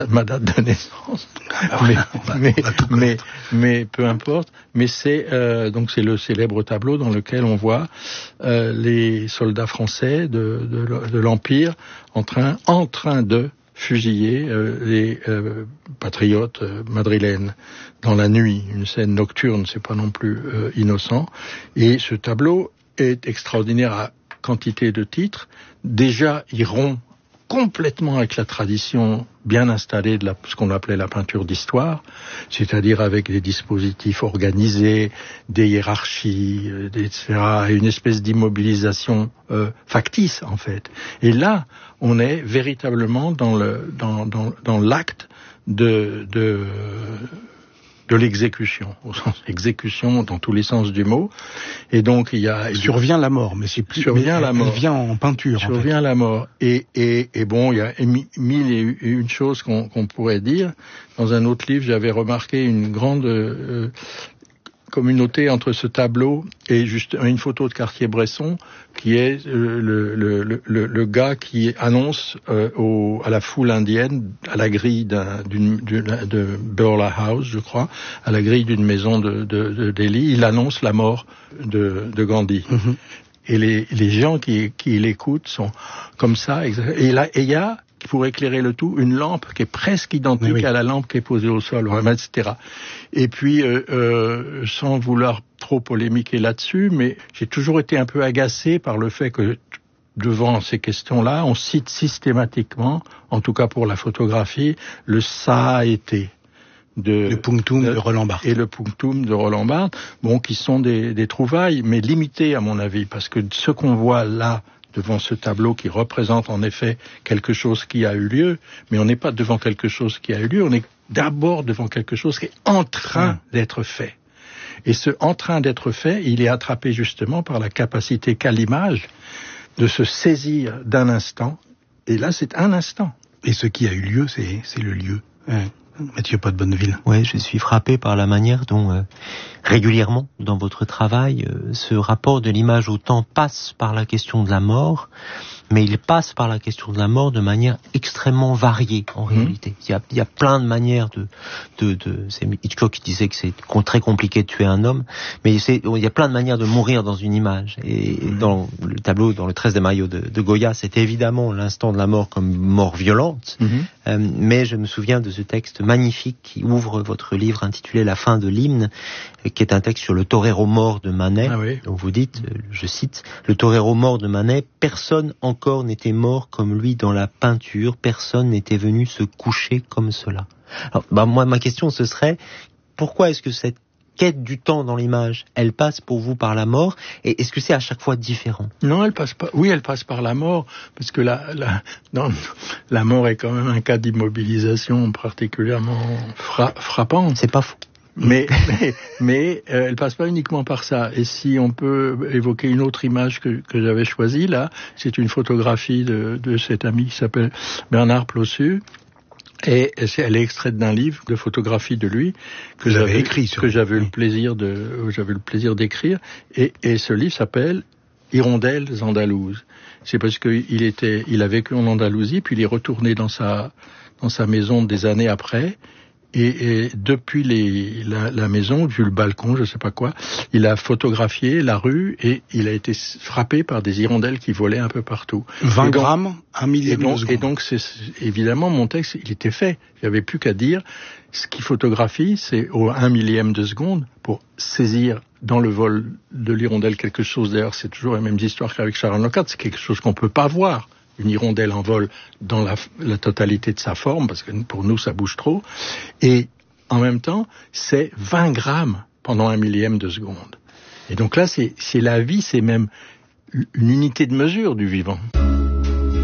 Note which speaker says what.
Speaker 1: ma date de naissance, mais peu importe. Mais c'est donc c'est le célèbre tableau dans lequel on voit les soldats français de l'Empire en train de fusiller les patriotes madrilènes dans la nuit, une scène nocturne, c'est pas non plus innocent. Et ce tableau est extraordinaire à quantité de titres. Déjà, il rompt complètement avec la tradition bien installée de ce qu'on appelait la peinture d'histoire, c'est-à-dire avec des dispositifs organisés, des hiérarchies, etc., et une espèce d'immobilisation factice en fait. Et là, on est véritablement dans l'acte de l'exécution, au sens exécution dans tous les sens du mot. Et donc il
Speaker 2: survient la mort, mais c'est plus
Speaker 1: la mort.
Speaker 2: Elle vient en peinture.
Speaker 1: Survient la mort. Et bon, il y a mille et une choses qu'on pourrait dire. Dans un autre livre, j'avais remarqué une grande communauté entre ce tableau et juste une photo de Cartier-Bresson qui est le gars qui annonce à la foule indienne, à la grille de Burla House, je crois, à la grille d'une maison de Delhi, il annonce la mort de Gandhi. Mm-hmm. Et les gens qui l'écoutent sont comme ça. Et là, il y a, pour éclairer le tout, une lampe qui est presque identique à la lampe qui est posée au sol, etc. Et puis, sans vouloir trop polémiquer là-dessus, mais j'ai toujours été un peu agacé par le fait que devant ces questions-là, on cite systématiquement, en tout cas pour la photographie, le ça a été.
Speaker 2: Le punctum de Roland Barthes.
Speaker 1: Et le punctum de Roland Barthes, bon, qui sont des trouvailles, mais limitées à mon avis, parce que ce qu'on voit là, devant ce tableau qui représente en effet quelque chose qui a eu lieu, mais on n'est pas devant quelque chose qui a eu lieu, on est d'abord devant quelque chose qui est en train d'être fait. Et ce en train d'être fait, il est attrapé justement par la capacité qu'a l'image de se saisir d'un instant, et là c'est un instant.
Speaker 2: Et ce qui a eu lieu, c'est le lieu. Mathieu Pot de Bonneville.
Speaker 3: Oui, je suis frappé par la manière dont régulièrement dans votre travail, ce rapport de l'image au temps passe par la question de la mort, mais il passe par la question de la mort de manière extrêmement variée en réalité. Il y a plein de manières c'est Hitchcock qui disait que c'est très compliqué de tuer un homme, mais il y a plein de manières de mourir dans une image. Et dans le tableau, dans le 13 de Mayo de Goya, c'est évidemment l'instant de la mort comme mort violente, mais je me souviens de ce texte magnifique qui ouvre votre livre intitulé La fin de l'hymne, qui est un texte sur le torero mort de Manet. Donc vous dites, je cite, le torero mort de Manet, personne encore n'était mort comme lui dans la peinture, personne n'était venu se coucher comme cela. Alors, moi, ma question ce serait, pourquoi est-ce que cette quête du temps dans l'image, elle passe pour vous par la mort, et est-ce que c'est à chaque fois différent?
Speaker 1: Non, elle passe pas. Oui, elle passe par la mort, parce que la mort est quand même un cas d'immobilisation particulièrement frappant.
Speaker 3: C'est pas faux.
Speaker 1: Mais elle passe pas uniquement par ça. Et si on peut évoquer une autre image que j'avais choisie là, c'est une photographie de cet ami qui s'appelle Bernard Plossu. Et elle est extraite d'un livre de photographie de lui que j'avais eu le plaisir d'écrire. Et ce livre s'appelle Hirondelles andalouses. C'est parce il a vécu en Andalousie, puis il est retourné dans sa maison des années après. Et depuis la maison, vu le balcon, je sais pas quoi, il a photographié la rue et il a été frappé par des hirondelles qui volaient un peu partout.
Speaker 2: 20 grammes, 1 millième de seconde.
Speaker 1: Et donc, évidemment, mon texte, il était fait. J'avais plus qu'à dire, ce qu'il photographie, c'est au 1 millième de seconde pour saisir dans le vol de l'hirondelle quelque chose. D'ailleurs, c'est toujours la même histoire qu'avec Sharon Lockhart, c'est quelque chose qu'on peut pas voir. Une hirondelle en vol dans la totalité de sa forme, parce que pour nous, ça bouge trop. Et en même temps, c'est 20 grammes pendant 1 millième de seconde. Et donc là, c'est la vie, c'est même une unité de mesure du vivant.